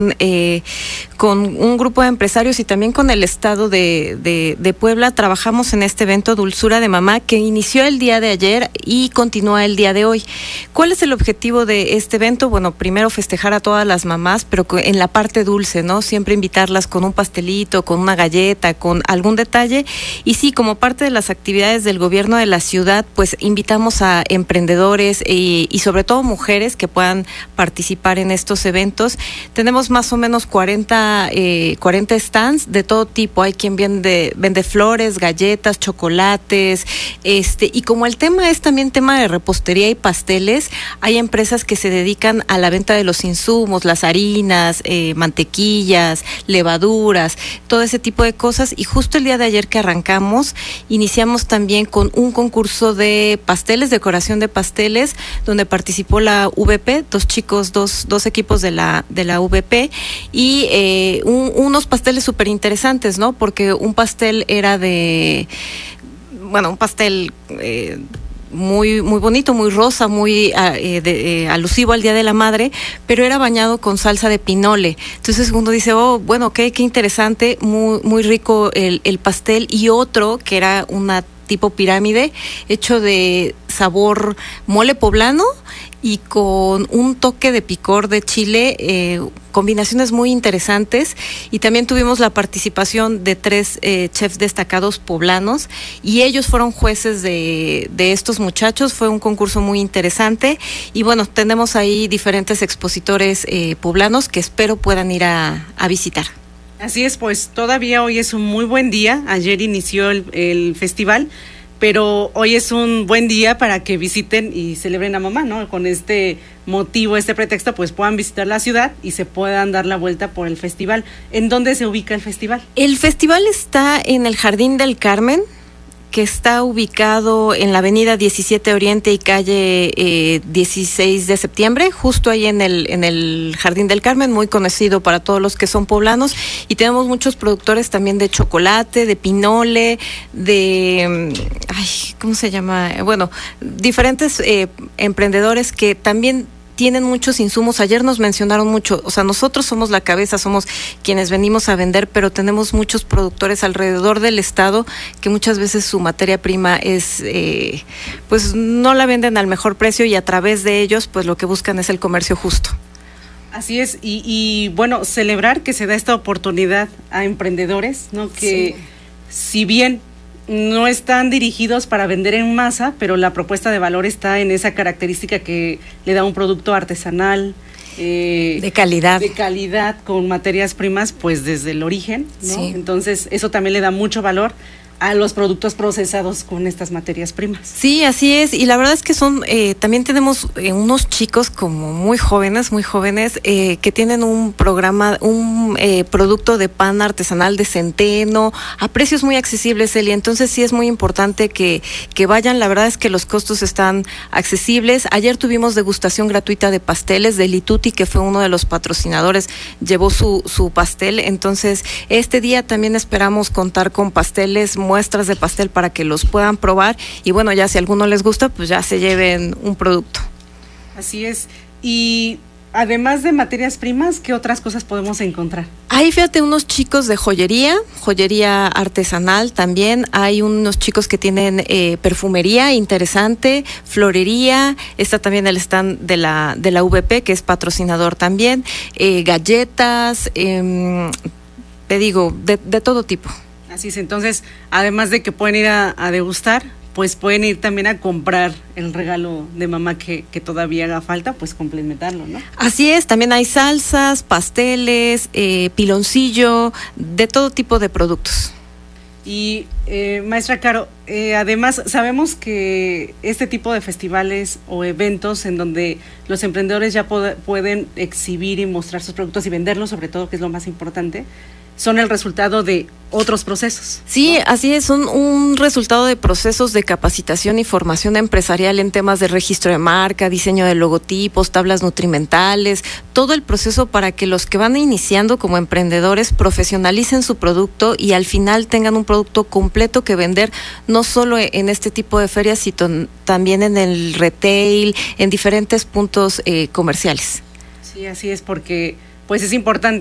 eh, con un grupo de empresarios y también con el Estado de Puebla trabajamos en este evento Dulzura de Mamá, que inició el día de ayer y continúa el día de hoy. ¿Cuál es el objetivo de este evento? Bueno, primero festejar a todas las mamás, pero en la parte dulce, ¿no? Siempre invitarlas con un pastelito, con una galleta, con algún detalle. Y sí, como parte de las actividades del gobierno de la ciudad, pues invitamos a emprendedores y sobre todo mujeres que puedan participar en estos eventos. Tenemos más o menos 40 stands de todo tipo. Hay quien vende flores, galletas, chocolates, y como el tema es también tema de repostería y pasteles, hay empresas que se dedican a la venta de los insumos, las harinas, mantequillas, levaduras, todo ese tipo de cosas. Y justo el día de ayer que arrancamos, iniciamos también con un concurso de pasteles, decoración de pasteles, donde participó la VP, dos equipos de la VP, y unos pasteles súper interesantes, ¿no? Porque un pastel era un pastel muy bonito, muy rosa, muy alusivo al Día de la Madre, pero era bañado con salsa de pinole. Entonces uno dice, qué interesante, muy rico el pastel. Y otro que era una tipo pirámide, hecho de sabor mole poblano y con un toque de picor de chile, combinaciones muy interesantes. Y también tuvimos la participación de 3 chefs destacados poblanos, y ellos fueron jueces de estos muchachos. Fue un concurso muy interesante, y bueno, tenemos ahí diferentes expositores poblanos que espero puedan ir a visitar. Así es, pues todavía hoy es un muy buen día. Ayer inició el festival, pero hoy es un buen día para que visiten y celebren a mamá, ¿no? Con este motivo, este pretexto, pues puedan visitar la ciudad y se puedan dar la vuelta por el festival. ¿En dónde se ubica el festival? El festival está en el Jardín del Carmen, que está ubicado en la avenida 17 Oriente y calle 16 de septiembre, justo ahí en el Jardín del Carmen, muy conocido para todos los que son poblanos. Y tenemos muchos productores también de chocolate, de pinole, ¿cómo se llama? Bueno, diferentes emprendedores que también tienen muchos insumos. Ayer nos mencionaron mucho, o sea, nosotros somos la cabeza, somos quienes venimos a vender, pero tenemos muchos productores alrededor del estado que muchas veces su materia prima es, pues no la venden al mejor precio, y a través de ellos, pues lo que buscan es el comercio justo. Así es, y bueno, celebrar que se da esta oportunidad a emprendedores, ¿no? Que si bien no están dirigidos para vender en masa, pero la propuesta de valor está en esa característica que le da un producto artesanal, de calidad, con materias primas, pues desde el origen, ¿no? Sí. Entonces eso también le da mucho valor a los productos procesados con estas materias primas. Sí, así es, y la verdad es que también tenemos unos chicos como muy jóvenes, que tienen un programa, producto de pan artesanal de centeno, a precios muy accesibles, Eli. Entonces sí es muy importante que vayan. La verdad es que los costos están accesibles. Ayer tuvimos degustación gratuita de pasteles de Lituti, que fue uno de los patrocinadores, llevó su pastel. Entonces este día también esperamos contar con pasteles, muestras de pastel para que los puedan probar, y bueno, ya si a alguno les gusta, pues ya se lleven un producto. Así es. Y además de materias primas, ¿qué otras cosas podemos encontrar? Hay, fíjate, unos chicos de joyería artesanal también. Hay unos chicos que tienen perfumería interesante, florería. Está también el stand de la VP, que es patrocinador también. Galletas, te digo, de todo tipo. Así es, entonces, además de que pueden ir a degustar, pues pueden ir también a comprar el regalo de mamá que todavía haga falta, pues complementarlo, ¿no? Así es, también hay salsas, pasteles, piloncillo, de todo tipo de productos. Y maestra Caro, además sabemos que este tipo de festivales o eventos en donde los emprendedores ya pueden exhibir y mostrar sus productos y venderlos, sobre todo, que es lo más importante, son el resultado de otros procesos. Sí, ¿no? Así es, son un resultado de procesos de capacitación y formación empresarial en temas de registro de marca, diseño de logotipos, tablas nutrimentales, todo el proceso para que los que van iniciando como emprendedores profesionalicen su producto y al final tengan un producto completo que vender, no solo en este tipo de ferias, sino también en el retail, en diferentes puntos comerciales. Sí, así es, porque pues es importante